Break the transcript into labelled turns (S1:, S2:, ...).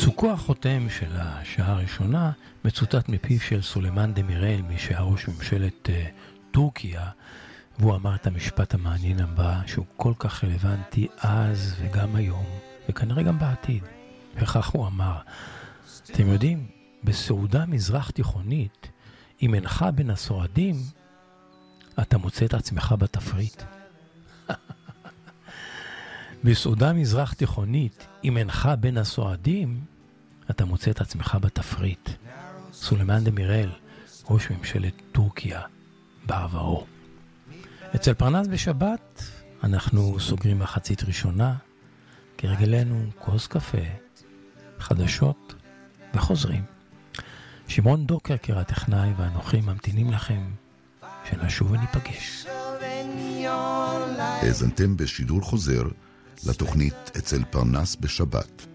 S1: פסוקו החותם של השעה הראשונה מצוטט מפיו של סולימאן דמיראל, מי שהיה ראש ממשלת טורקיה, והוא אמר את המשפט המעניין הבא, שהוא כל כך רלוונטי אז וגם היום, וכנראה גם בעתיד. וכך הוא אמר, אתם יודעים, בסעודה מזרח תיכונית, אם אינך בין הסועדים, אתה מוצא את עצמך בתפריט. בסעודה מזרח תיכונית, אם אינך בין הסועדים, אתה מוצא את עצמך בתפריט. סולימאן דמיראל, ראש ממשלת טורקיה, בעברו. אצל פרנס בשבת, אנחנו סוגרים מחצית ראשונה, כרגלנו כוס קפה, חדשות וחוזרים. שמעון דוקרקר הטכנאי ואנוכי ממתינים לכם שנשוב וניפגש.
S2: האזנתם בשידור חוזר לתוכנית אצל פרנס בשבת.